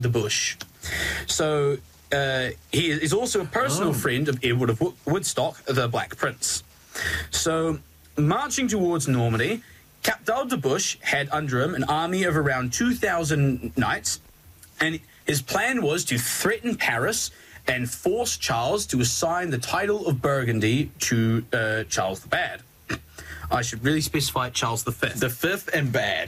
de Bush. So he is also a personal friend of Edward of Woodstock, the Black Prince. So marching towards Normandy, Captal de Bush had under him an army of around 2,000 knights, and his plan was to threaten Paris and force Charles to assign the title of Burgundy to Charles the Bad. I should really specify Charles V. The fifth and bad.